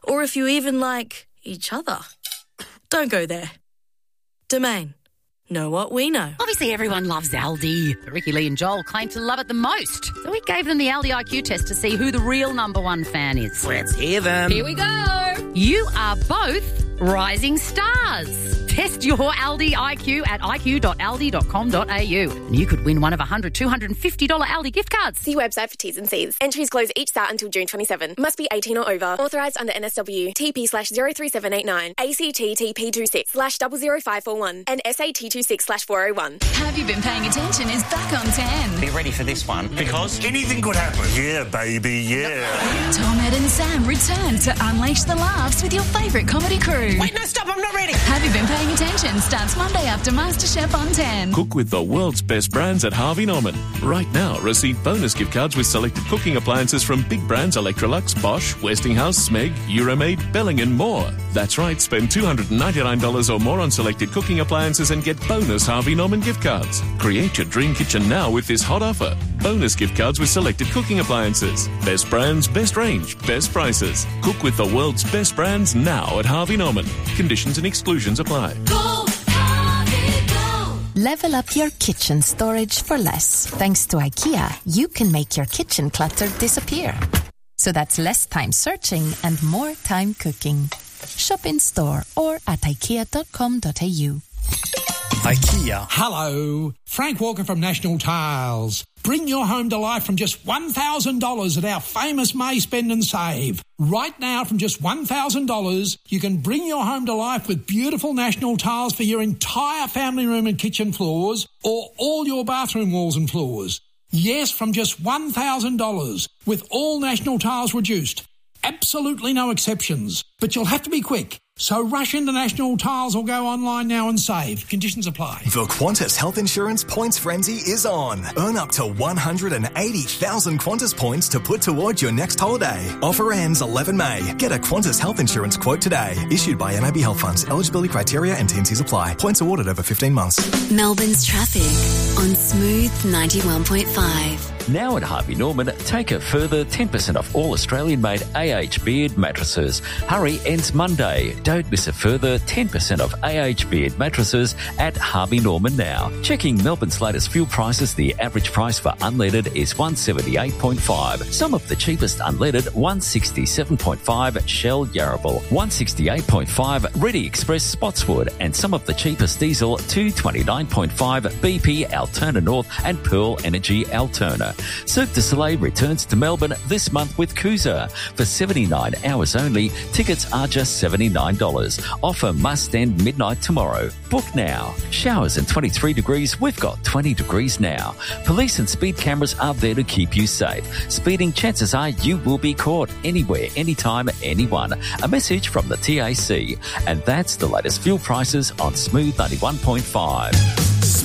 or if you even like each other. Don't go there. Domain. Know what we know. Obviously, everyone loves Aldi, but Ricky, Lee and Joel claim to love it the most. So we gave them the Aldi IQ test to see who the real number one fan is. Let's hear them. Here we go. You are both rising stars. Test your Aldi IQ at iq.aldi.com.au. And you could win one of $100, $250 Aldi gift cards. See website for T's and C's. Entries close each start until June 27. Must be 18 or over. Authorised under NSW. TP/03789. ACT TP26/00541. And SAT 26/401. Have You Been Paying Attention is back on 10. Be ready for this one, because anything could happen. Yeah, baby, yeah. Tom, Ed and Sam return to unleash the laughs with your favourite comedy crew. Wait, no, stop, I'm not ready. Have You Been Paying Attention starts Monday after MasterChef on 10. Cook with the world's best brands at Harvey Norman. Right now, receive bonus gift cards with selected cooking appliances from big brands Electrolux, Bosch, Westinghouse, Smeg, Euromaid, Belling and more. That's right, spend $299 or more on selected cooking appliances and get bonus Harvey Norman gift cards. Create your dream kitchen now with this hot offer. Bonus gift cards with selected cooking appliances. Best brands, best range, best prices. Cook with the world's best brands now at Harvey Norman. Conditions and exclusions apply. Go, Harvey, go. Level up your kitchen storage for less. Thanks to IKEA, you can make your kitchen clutter disappear. So that's less time searching and more time cooking. Shop in store or at ikea.com.au. IKEA. Hello, Frank Walker from National Tiles. Bring your home to life from just $1,000 at our famous May Spend and Save. Right now, from just $1,000, you can bring your home to life with beautiful National Tiles for your entire family room and kitchen floors, or all your bathroom walls and floors. Yes, from just $1,000, with all National Tiles reduced. Absolutely no exceptions. But you'll have to be quick. So rush into National Tiles or go online now and save. Conditions apply. The Qantas Health Insurance Points Frenzy is on. Earn up to 180,000 Qantas points to put towards your next holiday. Offer ends 11 May. Get a Qantas Health Insurance quote today. Issued by NAB Health Funds. Eligibility criteria and T&Cs apply. Points awarded over 15 months. Melbourne's traffic on Smooth 91.5. Now at Harvey Norman, take a further 10% off all Australian-made AH Beard mattresses. Hurry, ends Monday. Don't miss a further 10% off AH Beard mattresses at Harvey Norman now. Checking Melbourne's latest fuel prices, the average price for unleaded is $178.5. Some of the cheapest unleaded, $167.5 Shell Yarraville, $168.5 Ready Express Spotswood, and some of the cheapest diesel, $229.5 BP Alterna North and Pearl Energy Alterna. Cirque du Soleil returns to Melbourne this month with Cruiser. For 79 hours only, tickets are just $79. Offer must end midnight tomorrow. Book now. Showers and 23 degrees, we've got 20 degrees now. Police and speed cameras are there to keep you safe. Speeding, chances are you will be caught anywhere, anytime, anyone. A message from the TAC. And that's the latest fuel prices on Smooth 91.5.